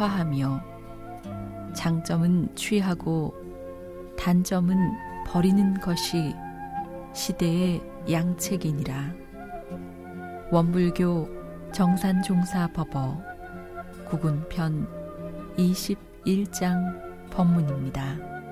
화하며 장점은 취하고 단점은 버리는 것이 시대의 양책이니라. 원불교 정산종사법어 구군편 21장 법문입니다.